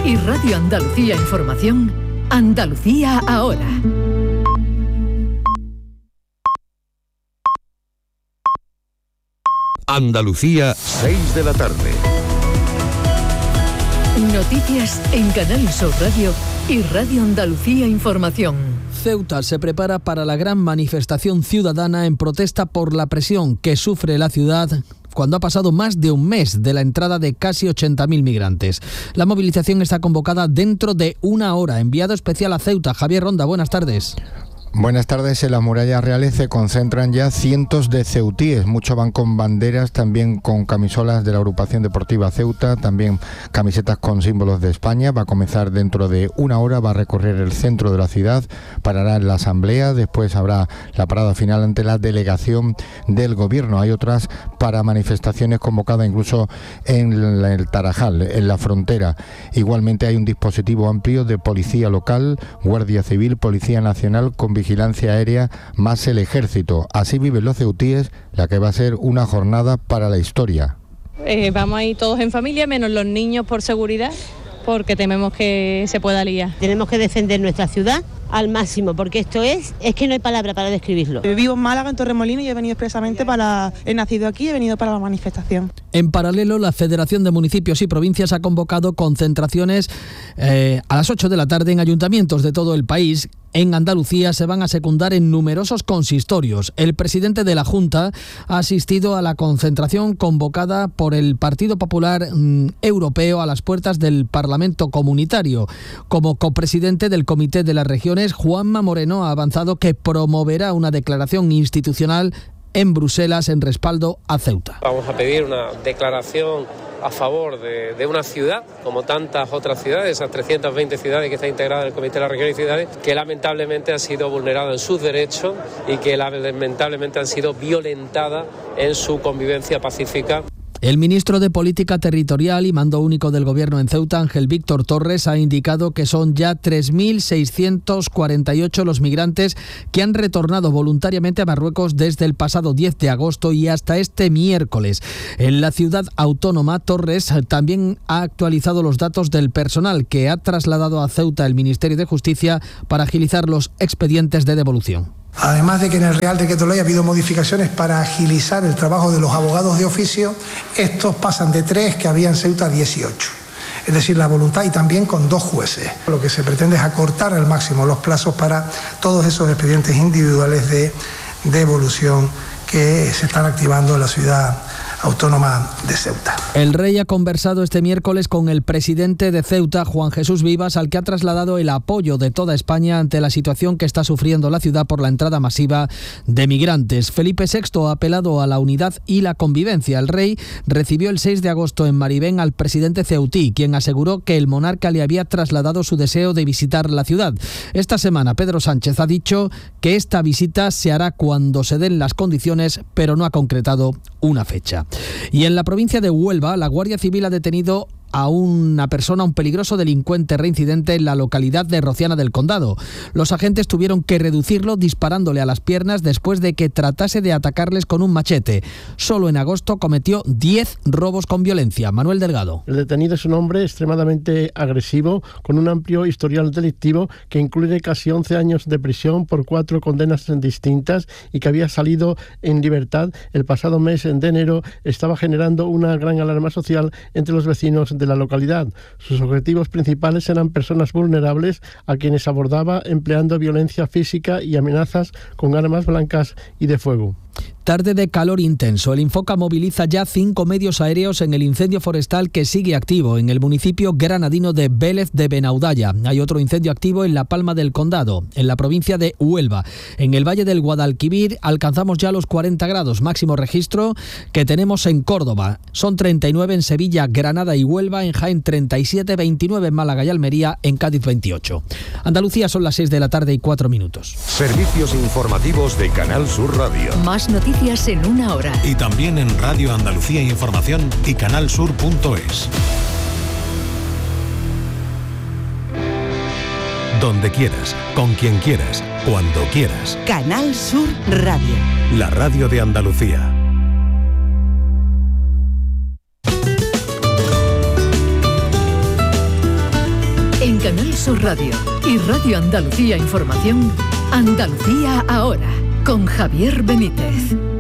y Radio Andalucía Información, Andalucía ahora. Andalucía, 6 de la tarde. Noticias en Canal Sur Radio y Radio Andalucía Información. Ceuta se prepara para la gran manifestación ciudadana en protesta por la presión que sufre la ciudad cuando ha pasado más de un mes de la entrada de casi 80.000 migrantes. La movilización está convocada dentro de una hora. Enviado especial a Ceuta, Javier Ronda, buenas tardes. Buenas tardes. En las murallas reales se concentran ya cientos de ceutíes. Muchos van con banderas, también con camisolas de la agrupación deportiva Ceuta, también camisetas con símbolos de España. Va a comenzar dentro de una hora, va a recorrer el centro de la ciudad, parará en la asamblea, después habrá la parada final ante la delegación del gobierno. Hay otras para manifestaciones convocadas incluso en el Tarajal, en la frontera. Igualmente hay un dispositivo amplio de policía local, Guardia Civil, Policía Nacional, con vigilancia aérea, más el ejército. Así viven los ceutíes, la que va a ser una jornada para la historia. Vamos a ir todos en familia, menos los niños por seguridad, porque tememos que se pueda liar. Tenemos que defender nuestra ciudad al máximo, porque esto es que no hay palabra para describirlo. Vivo en Málaga, en Torremolinos, y he venido expresamente he nacido aquí y he venido para la manifestación. En paralelo, la Federación de Municipios y Provincias ha convocado concentraciones a las 8 de la tarde en ayuntamientos de todo el país. En Andalucía se van a secundar en numerosos consistorios. El presidente de la Junta ha asistido a la concentración convocada por el Partido Popular Europeo a las puertas del Parlamento Comunitario. Como copresidente del Comité de las Regiones, Juanma Moreno ha avanzado que promoverá una declaración institucional en Bruselas en respaldo a Ceuta. Vamos a pedir una declaración a favor de una ciudad, como tantas otras ciudades, esas 320 ciudades que están integradas en el Comité de las Regiones y Ciudades, que lamentablemente han sido vulneradas en sus derechos y que lamentablemente han sido violentadas en su convivencia pacífica. El ministro de Política Territorial y Mando Único del Gobierno en Ceuta, Ángel Víctor Torres, ha indicado que son ya 3.648 los migrantes que han retornado voluntariamente a Marruecos desde el pasado 10 de agosto y hasta este miércoles. En la ciudad autónoma, Torres también ha actualizado los datos del personal que ha trasladado a Ceuta el Ministerio de Justicia para agilizar los expedientes de devolución. Además de que en el Real Decreto Ley ha habido modificaciones para agilizar el trabajo de los abogados de oficio, estos pasan de 3 que había en Ceuta a 18. Es decir, la voluntad, y también con 2 jueces. Lo que se pretende es acortar al máximo los plazos para todos esos expedientes individuales de devolución que se están activando en la ciudad autónoma de Ceuta. El rey ha conversado este miércoles con el presidente de Ceuta, Juan Jesús Vivas, al que ha trasladado el apoyo de toda España ante la situación que está sufriendo la ciudad por la entrada masiva de migrantes. Felipe VI ha apelado a la unidad y la convivencia. El rey recibió el 6 de agosto en Maribén al presidente ceutí, quien aseguró que el monarca le había trasladado su deseo de visitar la ciudad. Esta semana Pedro Sánchez ha dicho que esta visita se hará cuando se den las condiciones, pero no ha concretado una fecha. Y en la provincia de Huelva, la Guardia Civil ha detenido a una persona, un peligroso delincuente reincidente en la localidad de Rociana del Condado. Los agentes tuvieron que reducirlo disparándole a las piernas después de que tratase de atacarles con un machete. Solo en agosto cometió 10 robos con violencia. Manuel Delgado. El detenido es un hombre extremadamente agresivo, con un amplio historial delictivo que incluye casi 11 años de prisión por 4 condenas distintas y que había salido en libertad el pasado mes de enero. Estaba generando una gran alarma social entre los vecinos de la localidad. Sus objetivos principales eran personas vulnerables a quienes abordaba empleando violencia física y amenazas con armas blancas y de fuego. Tarde de calor intenso. El Infoca moviliza ya 5 medios aéreos en el incendio forestal que sigue activo en el municipio granadino de Vélez de Benaudalla. Hay otro incendio activo en La Palma del Condado, en la provincia de Huelva. En el Valle del Guadalquivir alcanzamos ya los 40 grados, máximo registro que tenemos en Córdoba. Son 39 en Sevilla, Granada y Huelva, en Jaén 37, 29 en Málaga y Almería, en Cádiz 28. Andalucía, son las 6 de la tarde y 4 minutos. Servicios informativos de Canal Sur Radio. Más noticias en una hora. Y también en Radio Andalucía Información y canalsur.es. Donde quieras, con quien quieras, cuando quieras. Canal Sur Radio. La radio de Andalucía. Canal Sur Radio y Radio Andalucía Información, Andalucía Ahora, con Javier Benítez.